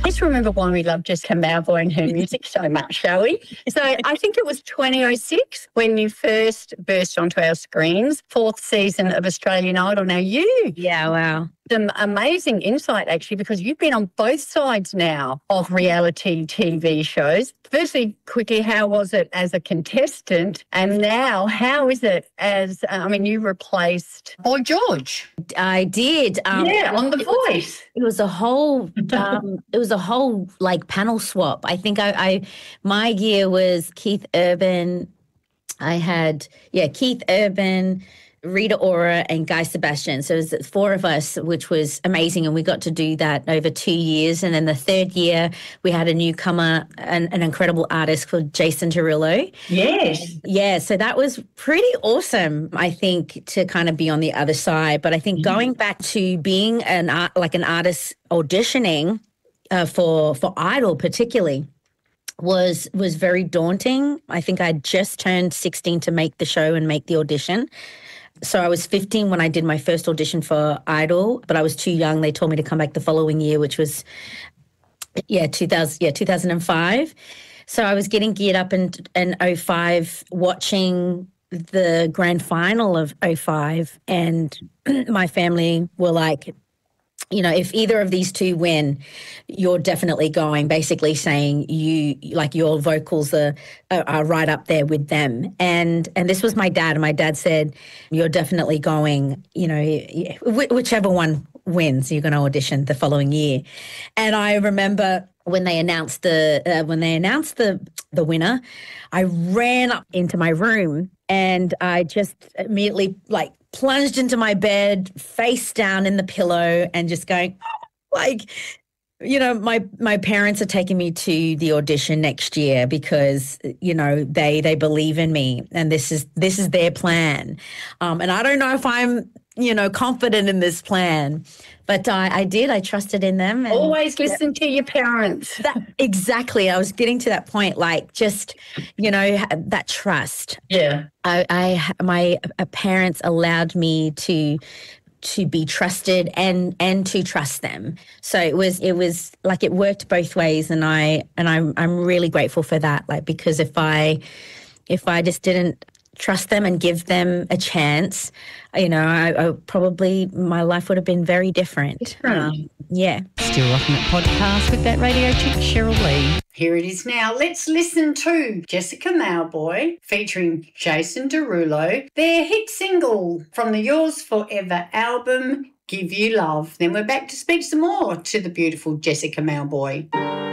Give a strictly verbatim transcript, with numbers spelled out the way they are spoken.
Let's remember why we love Jessica Mauboy and her music so much, shall we? So I think it was twenty oh six when you first burst onto our screens, fourth season of Australian Idol. Now you... Yeah, wow. Some amazing insight, actually, because you've been on both sides now of reality T V shows. Firstly, quickly, how was it as a contestant? And now, how is it as, uh, I mean, you replaced Boy George. I did. Um, yeah, on The Voice. It was a whole, um, it was a whole like panel swap. I think I, I, my year was Keith Urban. I had, yeah, Keith Urban, Rita Ora and Guy Sebastian. So it was four of us, which was amazing. And we got to do that over two years. And then the third year, we had a newcomer, an, an incredible artist called Jason Derulo. Yes. Yeah. So that was pretty awesome, I think, to kind of be on the other side. But I think mm-hmm. going back to being an art, like an artist auditioning uh, for, for Idol particularly, was was very daunting. I think I'd just turned sixteen to make the show and make the audition. So I was fifteen when I did my first audition for Idol, but I was too young. They told me to come back the following year, which was, yeah, two thousand, yeah, two thousand five. So I was getting geared up in, in oh five, watching the grand final of oh five, and my family were like, you know, if either of these two win, you're definitely going, basically saying you, like your vocals are, are, are right up there with them. And and this was my dad. And my dad said, you're definitely going, you know, whichever one wins, you're going to audition the following year. And I remember when they announced the, uh, when they announced the, the winner, I ran up into my room and I just immediately like plunged into my bed, face down in the pillow and just going, like, you know, my my parents are taking me to the audition next year because, you know, they they believe in me and this is this is their plan. Um, and I don't know if I'm, you know, confident in this plan, but I, I did. I trusted in them. And always listen to your parents. That, exactly. I was getting to that point, like just, you know, that trust. Yeah. I, I my parents allowed me to to be trusted and and to trust them. So it was it was like it worked both ways, and I and I'm I'm really grateful for that. Like because if I if I just didn't trust them and give them a chance, you know, I, I probably my life would have been very different. different. Um, yeah. Still Rocking It podcast with that radio chick Cheryl Lee. Here it is now. Let's listen to Jessica Mauboy featuring Jason Derulo, their hit single from the Yours Forever album, Give You Love. Then we're back to speak some more to the beautiful Jessica Mauboy.